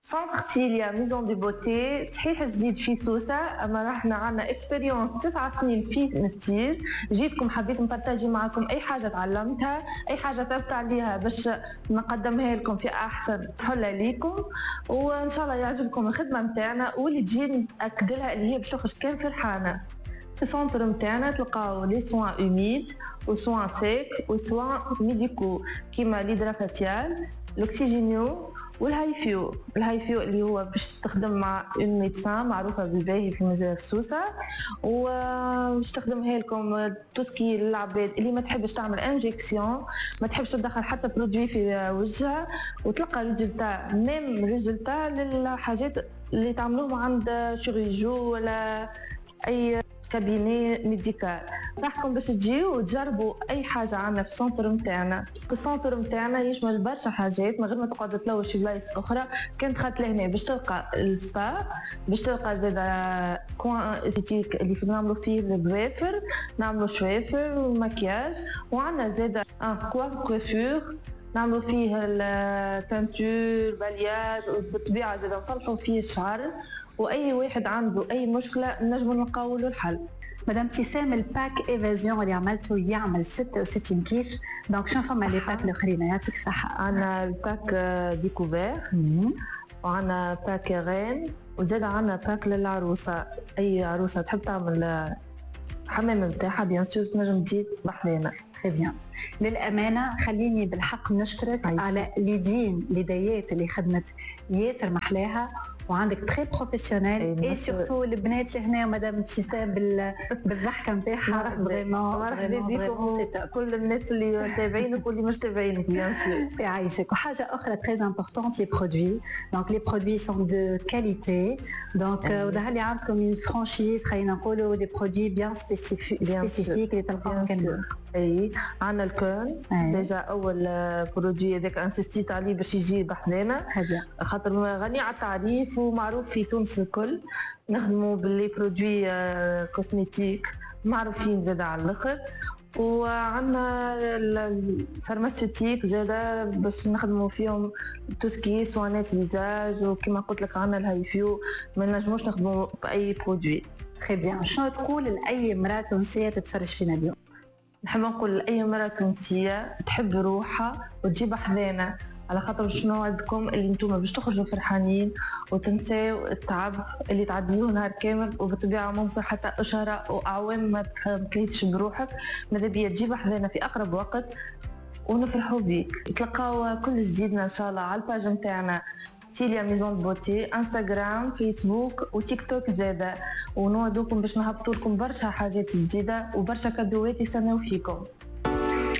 سونتر تيليا ميزون دي بوتي صحيح جديد في سوسة، اما احنا عندنا اكسبيريونس 9 سنين في ستيل. جيتكم حبيت نبارطاجي معكم اي حاجه تعلمتها، اي حاجه تعبت عليها باش نقدمها لكم في احسن حله ليكم، وان شاء الله يعجبكم الخدمه نتاعنا واللي تجي ناكد لها اللي هي باش تخرج كان فرحانه. في السونتر نتاعنا تلقاو لي سوان اوميد وسوان سيك وسوان ميديكو كيما ليدرافاسيال، لوكسيجينيو والهايفيو. الهايفيو اللي هو باش تخدم مع اون ميدسان معروفه بالباهي في مزرعه سوسه، وباش تخدمها لكم توسكي للعباد اللي ما تحبش تعمل انجكسيون، ما تحبش تدخل حتى برودوي في وجهها، وتلقى ريزلتا ميم ريزلتا للحاجات اللي تعملوهم عند شيريجو ولا اي كابيني ميديكال. نصحكم باش تجيو وتجربوا اي حاجه عندنا في السونتر نتاعنا. في السونتر نتاعنا يشمل برشا حاجات من غير ما تقعد تلوش في بلايص اخرى. كان دخلت لهنا باش تلقى السبا، باش تلقى زاده كوان استيتيك اللي نعملوا فيه البوافر، نعملوا شوافر ومكياج، وعندنا زاده كوافور نعملوا فيه التنتور بالياج، وبالطبيعه زاده نصلحوا فيه الشعر، واي واحد عنده اي مشكله نجم نلقاو له الحل. مدام ابتسام، الباك ايفازيون اللي عملته يعمل 66 كيف، دونك شنو فما لي باك الاخرين؟ يعطيك الصحه. عندنا الباك ديكوفير، وعندنا باك رين، وزاد عندنا باك للعروسه. اي عروسه تحب تعمل حمام نتاعها بيان سور تنجم تجي بحذانا. تري بيان. للامانه خليني بالحق نشكرك على ليديات اللي خدمت ياسر محلاها، وعندك تري بروفيسيونيل اي سورتو البنات لهنا ومدام ابتسام بالضحكه نتاعها. مرحبا بكم كل الناس اللي تابعينك واللي مش تابعينك بيان سور. يعيشك. وحاجه اخرى تري امبورطونت لي برودوي، دونك لي برودوي سون دو كاليتي، دونك وظهر لي عندكم اون فرانشيز، خلينا نقولوا دي برودوي بيان سبيسيفيك اللي تلقاهم كان. اي عندنا الكون ديجا اول برودوي هذاك انسيستيت عليه باش يجي بحذانا، خاطر غني على التعريف ومعروف في تونس الكل. نخدموا باللي برودوي كوسميتيك معروفين زاد على الاخر، وعندنا الفارماسيوتيك زاده باش نخدموا فيهم توسكي سوانات فيزاج، وكما قلت لك عندنا الهايفيو. ما نجموش نخدموا باي برودوي. تري بيان. شنو تقول لاي امراه تونسيه تتفرج فينا اليوم؟ نحب نقول لاي امراه تونسيه تحب روحها وتجيب حذانا، على خاطر شنو نوعدكم اللي انتم باش تخرجوا فرحانين وتنساو التعب اللي تعديوه نهار كامل، وبالطبيعه ممكن حتى اشهر واعوام ما تليتش بروحك. ماذا بيا تجيب حذانا في اقرب وقت ونفرحوا بيك. تلقاو كل جديدنا ان شاء الله على الباج نتاعنا تيليا ميزون بوتي، انستغرام، فيسبوك وتيك توك زاده، ونوعدوكم باش نهبطوا لكم برشا حاجات جديده وبرشا كادوات يستناو فيكم.